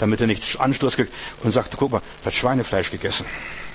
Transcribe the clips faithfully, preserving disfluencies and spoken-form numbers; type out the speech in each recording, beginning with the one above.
damit er nicht Anstoß kriegt und sagt, guck mal, der hat Schweinefleisch gegessen.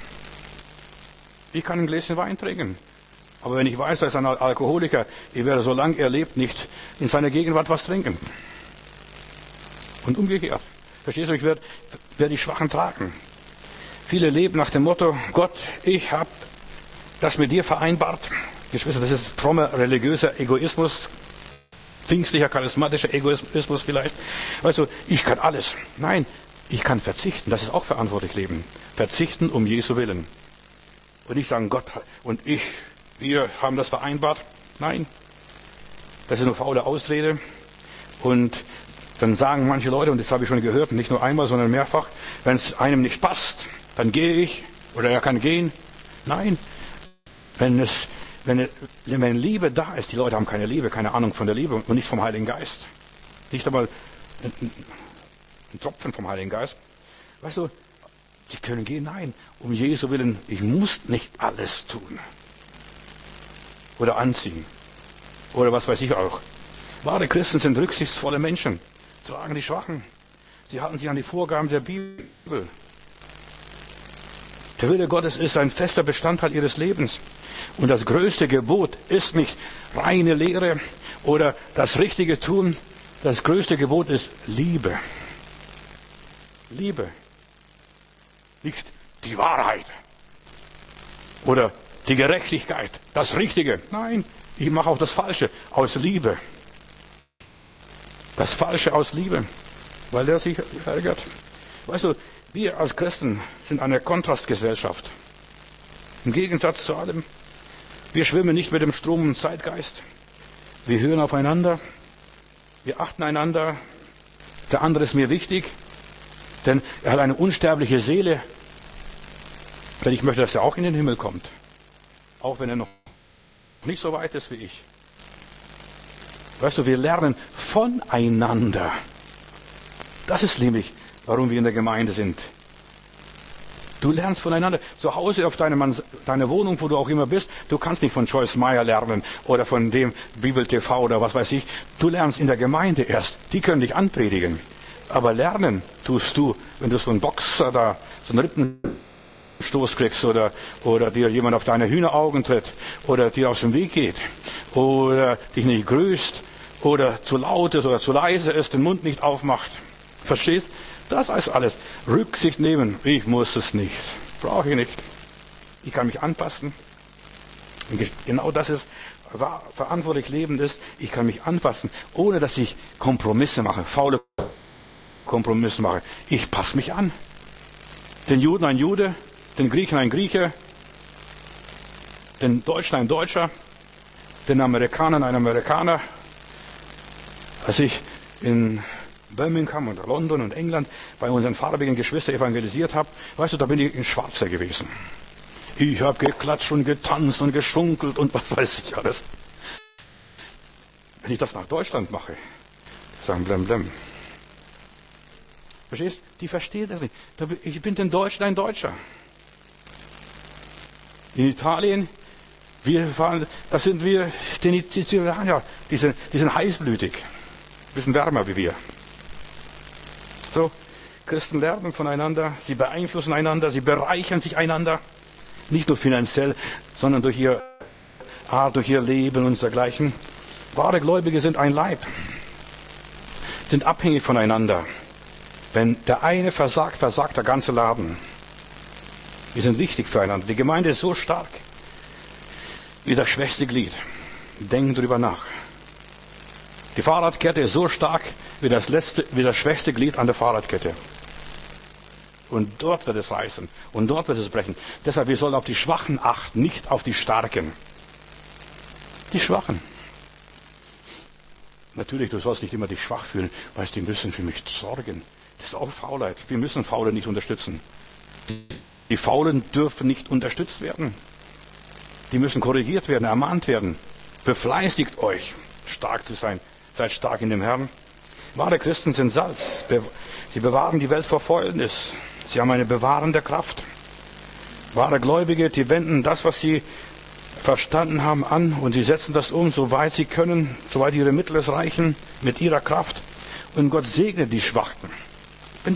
Ich kann ein Gläschen Wein trinken. Aber wenn ich weiß, er ist ein Alkoholiker, ich werde, solange er lebt, nicht in seiner Gegenwart was trinken. Und umgekehrt. Verstehst du, ich werde, werde die Schwachen tragen. Viele leben nach dem Motto, Gott, ich habe das mit dir vereinbart. Geschwister, das ist frommer, religiöser Egoismus, pfingstlicher, charismatischer Egoismus vielleicht. Weißt du, ich kann alles. Nein, ich kann verzichten. Das ist auch verantwortlich leben. Verzichten um Jesu Willen. Und nicht sagen, Gott und ich, wir haben das vereinbart. Nein, das ist nur faule Ausrede. Und dann sagen manche Leute, und das habe ich schon gehört, nicht nur einmal, sondern mehrfach, wenn es einem nicht passt, dann gehe ich oder er kann gehen. Nein, wenn es wenn, wenn Liebe da ist, die Leute haben keine Liebe, keine Ahnung von der Liebe und nicht vom Heiligen Geist. Nicht einmal ein, ein Tropfen vom Heiligen Geist. Weißt du, sie können gehen, nein, um Jesu Willen, ich muss nicht alles tun. Oder anziehen. Oder was weiß ich auch. Wahre Christen sind rücksichtsvolle Menschen, tragen die Schwachen. Sie halten sich an die Vorgaben der Bibel. Der Wille Gottes ist ein fester Bestandteil ihres Lebens. Und das größte Gebot ist nicht reine Lehre oder das richtige Tun. Das größte Gebot ist Liebe. Liebe. Nicht die Wahrheit oder die Gerechtigkeit, das Richtige. Nein, ich mache auch das Falsche aus Liebe. Das Falsche aus Liebe, weil er sich ärgert. Weißt du, wir als Christen sind eine Kontrastgesellschaft. Im Gegensatz zu allem. Wir schwimmen nicht mit dem Strom und Zeitgeist. Wir hören aufeinander. Wir achten einander. Der andere ist mir wichtig, denn er hat eine unsterbliche Seele. Denn ich möchte, dass er auch in den Himmel kommt. Auch wenn er noch nicht so weit ist wie ich. Weißt du, wir lernen voneinander. Das ist nämlich, warum wir in der Gemeinde sind. Du lernst voneinander. Zu Hause auf deiner deine Wohnung, wo du auch immer bist, du kannst nicht von Joyce Meyer lernen oder von dem Bibel T V oder was weiß ich. Du lernst in der Gemeinde erst. Die können dich anpredigen. Aber lernen tust du, wenn du so einen Boxer da, so einen Rippenstoß kriegst oder, oder dir jemand auf deine Hühneraugen tritt oder dir aus dem Weg geht oder dich nicht grüßt oder zu laut ist oder zu leise ist, den Mund nicht aufmacht. Verstehst? Das heißt alles. Rücksicht nehmen. Ich muss es nicht. Brauche ich nicht. Ich kann mich anpassen. Und genau das ist, verantwortlich leben ist, ich kann mich anpassen, ohne dass ich Kompromisse mache, faule Kompromisse mache. Ich passe mich an. Den Juden ein Jude, den Griechen ein Grieche, den Deutschen ein Deutscher, den Amerikanern ein Amerikaner. Als ich in Birmingham und London und England bei unseren farbigen Geschwistern evangelisiert habe, weißt du, da bin ich ein Schwarzer gewesen. Ich habe geklatscht und getanzt und geschunkelt und was weiß ich alles. Wenn ich das nach Deutschland mache, sagen blem blem. Verstehst? Die verstehen das nicht. Ich bin den Deutschen ein Deutscher. In Italien, wir fahren, das sind wir, die Tiranier, die sind, die sind heißblütig. Ein bisschen wärmer wie wir. So, Christen lernen voneinander, sie beeinflussen einander, sie bereichern sich einander. Nicht nur finanziell, sondern durch ihr Art, durch ihr Leben und dergleichen. Wahre Gläubige sind ein Leib, sind abhängig voneinander. Wenn der eine versagt, versagt der ganze Laden. Wir sind wichtig füreinander. Die Gemeinde ist so stark wie das schwächste Glied. Denken drüber nach. Die Fahrradkette ist so stark wie das letzte, wie das schwächste Glied an der Fahrradkette. Und dort wird es reißen. Und dort wird es brechen. Deshalb, wir sollen auf die Schwachen achten, nicht auf die Starken. Die Schwachen. Natürlich, du sollst nicht immer dich schwach fühlen, weil die müssen für mich sorgen. Das ist auch Faulheit. Wir müssen Faule nicht unterstützen. Die Faulen dürfen nicht unterstützt werden. Die müssen korrigiert werden, ermahnt werden. Befleißigt euch, stark zu sein. Seid stark in dem Herrn. Wahre Christen sind Salz. Sie bewahren die Welt vor Fäulnis. Sie haben eine bewahrende Kraft. Wahre Gläubige, die wenden das, was sie verstanden haben, an und sie setzen das um, soweit sie können, soweit ihre Mittel es reichen, mit ihrer Kraft. Und Gott segnet die Schwachen.